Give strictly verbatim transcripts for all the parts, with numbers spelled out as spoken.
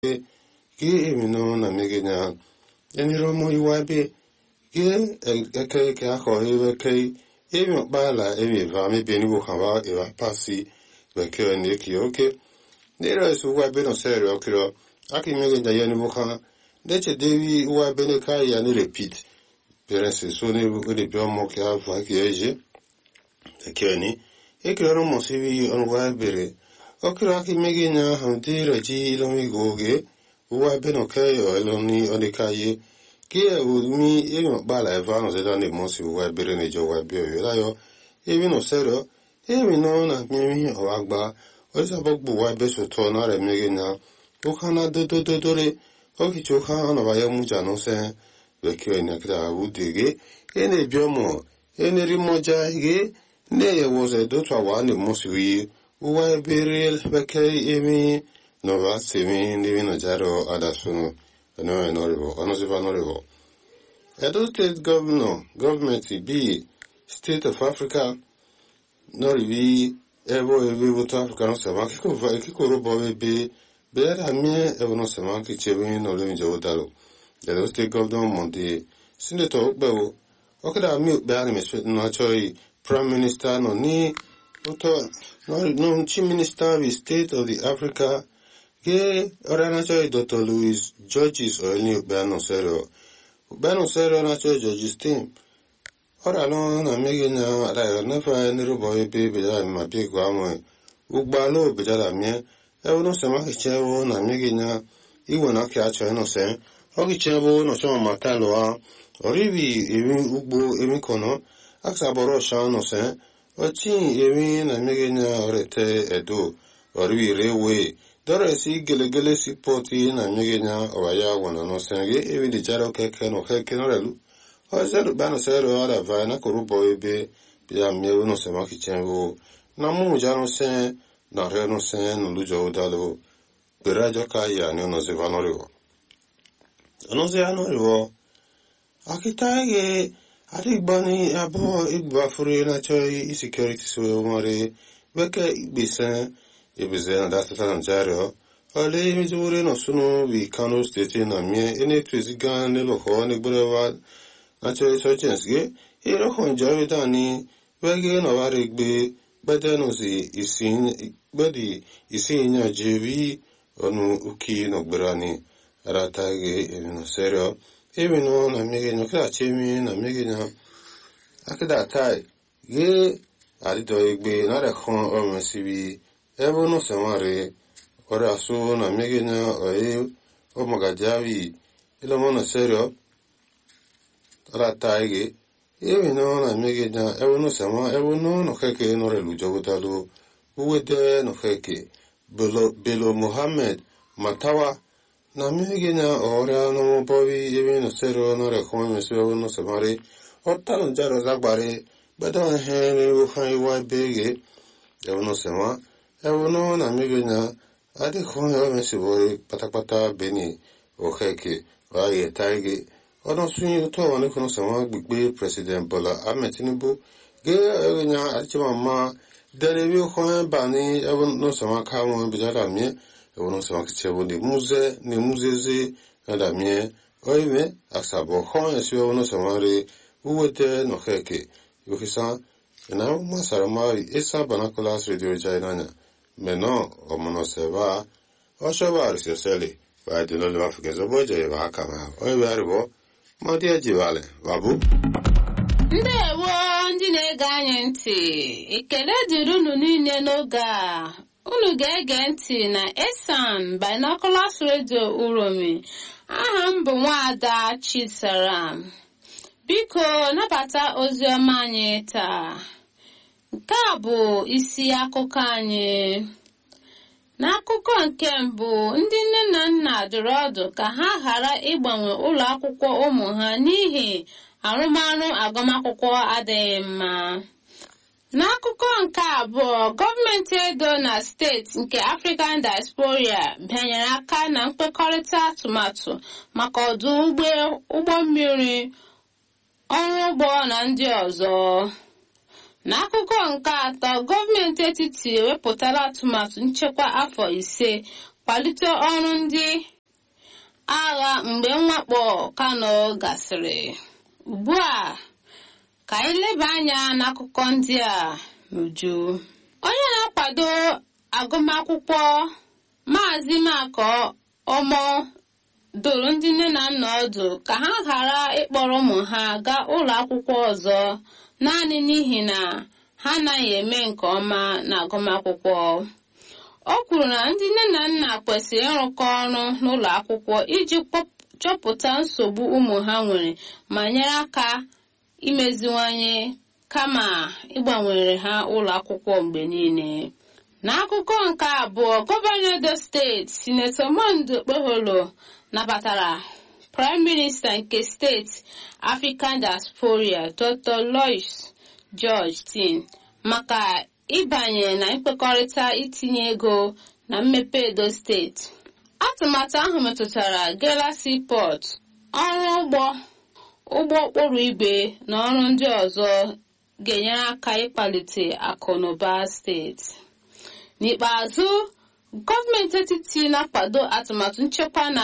Ge emino na megenya. Eniro mo iwabe. Ge eke ke ako ewe ke. Emi bala emi va mi beni wo khawa eva pasi. Veke ne ki oke. Nero su wabe no serio kiro. Aki megenya yani wo kha. Deche devi wabe ne ka ya ni repeat. Perese so ne wo de bio mo ke ava ki eje. Veke ni. Ekiro mo sivi on wabe. Okiro aki megenya hamdira ji lomi goge. Wabe no kayo eloni onikaye. Kia umi emi bala evano zeda ne mosi wabe ne jo wabe yo yo. Emi no serio. Emi no na mimi owagba. Oisa bogbu wabe so to na re megenya. Okana do do do do re. Oki choka na vaya muja no se. Vekyo ni akita udege. Ene biomo. Ene rimoja ge. Ne ye woze do twa wane mosi wi. Wabe re vekay emi. Nova semi living jaro adasuno no enorivo onosiva norivo. Edo State Governor government be State of Africa norivi evo evo to Africa no sema kiko va kiko robo be be amie evo no sema ki chewe no le njo dalo. Edo State Governor monte senator bewo okada mi be ani me no choi Prime Minister no ni oto no no Chief Minister of State of the Africa. Che ora nacho Doctor Louis Georges o el Bano Sero. Bano Sero nacho Georges team. Ora no na megena ra na fa ni robo e be be ya ma bi kwa mo. Ugbalo be ja mie. E uno se ma che chewo na megena iwo na ka cho no se. O ki chewo no so ma ta lo a. Orivi emi ugbo emi kono. Aksa boro sha no se. O chi emi na megena orete edo. Orivi rewe. Dore si gele gele si poti na nyegenya owaya wana no senge evi di jaro keke no keke no relu. O zeru bano sero ara vai na korubo ebe bia mieru no sema kichengo. Na mu jano sen na re no sen no lujo udalo. Berajo kaya ni ono zevano rivo. Ono zevano rivo. Akitage adigbani abo igba furi na choi insecurity suwe umare. Beke igbisen. Ebizena dasta tanjaro ale mizure no suno vi Kano State na mie ene twiziga ne lo ho ne brewa na cho so chensge e ro ho jawe tani wege no waregbe bede no si isin bedi isin nya jevi onu uki no brani ratage e no serio e no na mege no kra chemi na mege na akida tai ge ari do egbe na re ho o mesibi Evo no semare, ora su na megena oe o magajavi, ilo mona serio, ora taige, evi no na megena, evo no sema, evo no no keke no relujo gutalu, uwede no keke, belo, belo Mohammed, matawa, na megena ora no mobovi, evi no serio no rekome mesu evo no semare, orta no jaro zagbare, bedan hene ukhai wa bege, evo no sema, Evo no na megena ade khon yo mesibori patapata beni o kheke wa ye taige ono sunyi to woni kono sama gbigbe President Bola Ahmed Tinubu ge nya achima ma derevi khon ba ni evo no sama ka mo bijara mi evo no sama kichevo ni muze ni muzeze na mi oime asabo khon esi evo no sama re uwete no kheke yo kisa na ma sarama esa banakolas radio jainanya Meno, omono seba, o shaba ariseseli, va di lo Africa zoboje va kama. Oi verivo, ma di ajivale, babu. Ndewo ndị na-ege anyị ntị, ekele dịrị unu niile n'oge a. Unu ga-ege ntị na Esan Binoculars Radio Uromi. Aha m bụ Nwaada Chisara. Biko nabata ozi ọma anyị taa. Nke a bụ isi akụkọ anyị. N'akụkọ nke mbụ, ndị nne na nna dụrụ ọdụ ka ha ghara ịgbanwe ụlọ akwụkwọ ụmụ ha n'ihi arụmarụ agụmakwụkwọ adịghị mma. N'akụkọ nke abụọ, gọọmenti Edo na steeti nke African Diaspora bịanyere aka na mkpekọrịta atụmatụ maka ọdụ ụgbọ mmiri, ọrụ ugbo na ndị ọzọ. N'akụkọ nke atọ, gọọmenti etiti ewepụtala atụmatụ nchekwa afọ ise kwalite ọrụ ndị agha mgbe mwakpo Kano gasịrị. Ugbu a ka anyị leba anya n'akụkọ ndị a n'uju. Onye na-akwado agụmakwụkwọ Maazị Makọ Ọmọ doro ndị nne na nna ọdụ ka ha ghara ịkpọrọ ụmụ ha gaa ụlọ akwụkwọ ọzọ naanị n'ihi na ha anaghị eme nke ọma n'agụmakwụkwọ. O kwuru na ndị nne na nna kwesịrị ịrụkọ ọrụ n'ụlọ akwụkwọ iji chọpụta nsogbu ụmụ ha nwere ma nyere aka imeziwanye kama ịgbanwere ha ụlọ akwụkwọ mgbe niile. N'akụkọ nke abụọ, gọvanọ Edo steeti Sinetọ Monday Okpeholo nabatara Prime Minister nke steeti African Diaspora Doctor Lois George Tin maka ịbanye na mkpekọrịta itinye ego na mmepe Edo steeti. Atụmatụ ahụ metụtara Gela Seaport, ọrụ ụgbọ ụgbọ okporo igwe na ọrụ ndị ọzọ ga-enyere aka ịkwalite akụ na ụba steeti. N'ikpeazụ, gọọmenti etiti na-akwado atụmatụ nchekwa na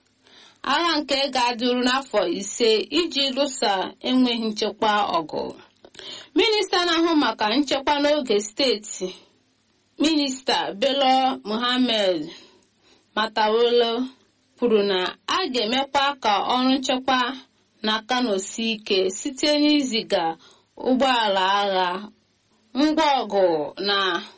agha nke ga-adịru n'afọ ise iji lụsa enweghị nchekwa ọgụ. Minista na-ahụ maka nchekwa n'oge steeti, Minista Bello Muhammad Matawalle, kwuru na a ga-emekwa ka ọrụ nchekwa na Kano sie ike site n'iziga ụgbọala agha, ngwa ọgụ na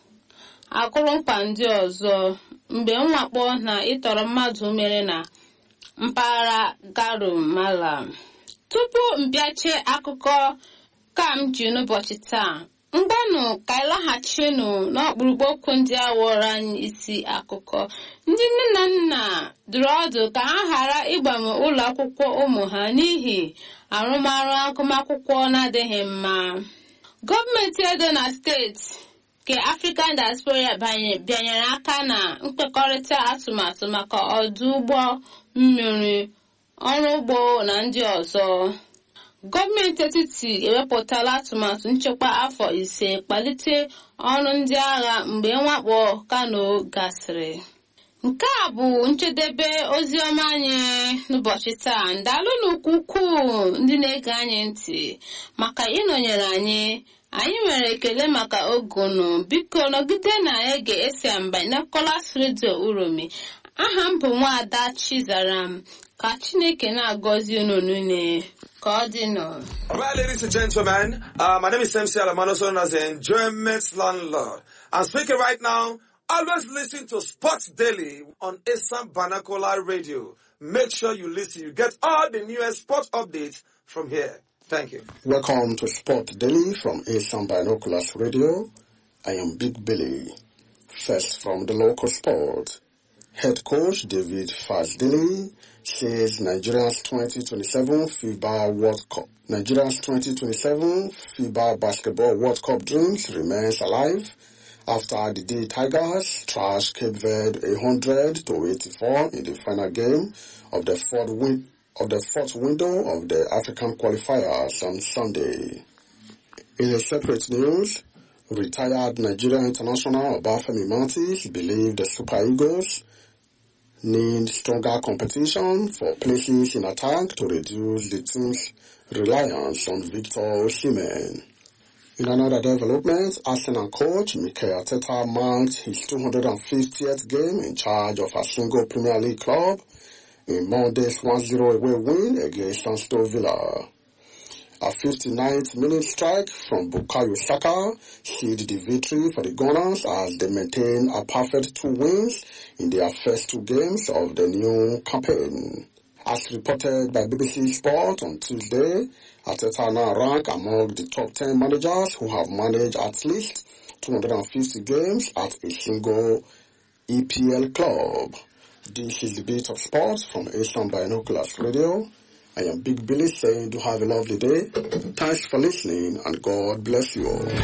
akụrụngwa ndị ọzọ mgbe mwakpo na ịtọrọ mmadụ mere na mpaghara Garo Malam. Tupu mbịache akụkọ ka m ji n'ụbọchị taa, mgbanụ ka ịlaghachinu n'ọkpụrụkpụ okwu ndị a wụrụ anyị isi akụkọ. Ndị nne na nna dụrụ ọdụ ka ha ghara ịgbanwe ụlọ akwụkwọ ụmụ ha n'ihi arụmarụ agụmakwụkwọ na-adịghị mma. Gọọmenti Edo na steeti nke African Diaspora bịanyere aka na mkpekọrịta atụmatụ maka ọdụ ụgbọ mmiri, ọrụ ugbo na ndị ọzọ. Gọọmenti etiti ewepụtala atụmatụ nchekwa afọ ise kpalite ọrụ ndị agha mgbe mwakpo Kano gasịrị. Nke a bụ njedebe oziọma anyị n'ụbọchị taa. Ndalụnụ ukwuu ndị na-ege anyị ntị maka ịnọnyere anyị. Anyị nwere ekele maka ogunu. Biko nọgide na ege Esan Binoculars Radio Uromi. Aha m bụ Nwaada Chizaram. Ka Chineke na-agọzi unu niile. Alright, ladies and gentlemen, uh, my name is M C Alamano, known as the Enjoyment Landlord. I'm speaking right now. Always listen to Sports Daily on Esan Binocular Radio. Make sure you listen. You get all the newest sports updates from here. Thank you. Welcome to Sport Daily from Esan Binoculars Radio. I am Big Billy. First from the local sport. Head coach David Fazdili says Nigeria's twenty twenty-seven FIBA World Cup. Nigeria's twenty twenty-seven FIBA Basketball World Cup dreams remains alive after the D Tigers trashed Cape Verde one hundred to eighty-four in the final game of the fourth win of the fourth window of the African qualifiers on Sunday. In a separate news, retired Nigerian international Obafemi Martins believed the Super Eagles need stronger competition for places in attack to reduce the team's reliance on Victor Osimhen. In another development, Arsenal coach Mikel Arteta marked his two hundred fiftieth game in charge of a single Premier League club in Monday's one zero away win against Aston Villa. A fifty-ninth minute strike from Bukayo Saka sealed the victory for the Gunners as they maintain a perfect two wins in their first two games of the new campaign. As reported by B B C Sport on Tuesday, Arteta now ranks among the top ten managers who have managed at least two hundred fifty games at a single E P L club. This is the Beat of Sports from Esan Binoculars Radio. I am Big Billy saying do have a lovely day. Thanks for listening and God bless you all.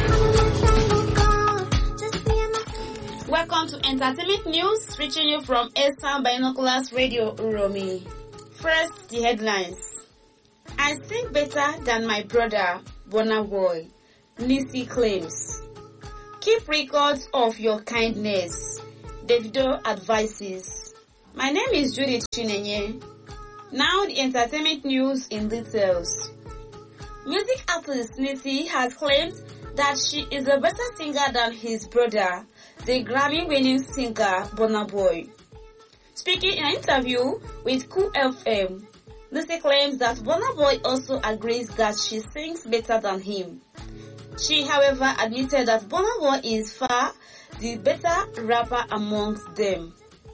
Welcome to Entertainment News, reaching you from Esan Binoculars Radio Uromi. First, the headlines. I sing better than my brother, Burna Boy. Nisi claims. Keep records of your kindness. Davido advises. My name is Judith Chinenye. Now the entertainment news in details. Music artist Nisi has claimed that she is a better singer than his brother, the Grammy-winning singer Burna Boy. Speaking in an interview with Cool F M, Nisi claims that Burna Boy also agrees that she sings better than him. She, however, admitted that Burna Boy is far the better rapper amongst them.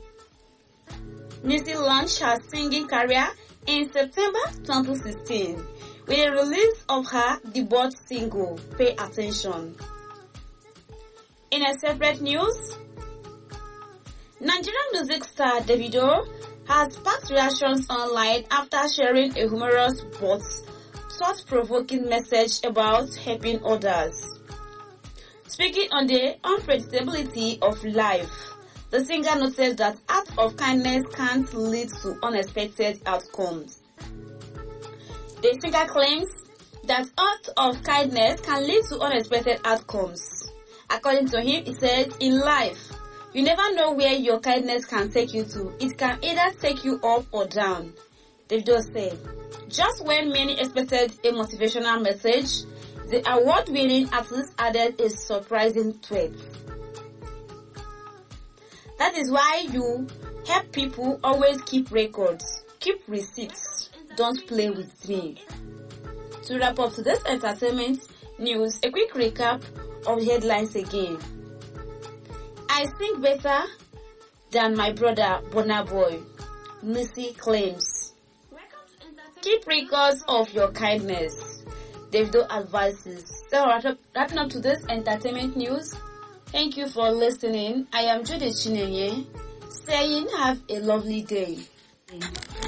Nisi launched her singing career in September twenty sixteen with the release of her debut single, Pay Attention. In a separate news, Nigerian music star Davido has sparked reactions online after sharing a humorous but thought-provoking message about helping others. Speaking on the unpredictability of life, the singer noted that acts of kindness can't lead to unexpected outcomes. The singer claims that acts of kindness can lead to unexpected outcomes. According to him, he says, in life, you never know where your kindness can take you to. It can either take you up or down. Davido said, just when many expected a motivational message, the award-winning artist added a surprising tweet. That is why you help people always keep records, keep receipts, don't play with me. To wrap up today's entertainment news, a quick recap of the headlines again. I sing better than my brother Burna Boy, Nisi claims. Keep records of your kindness, Davido advises. So wrapping up today's entertainment news. Thank you for listening. I am Judith Chinenye, saying have a lovely day.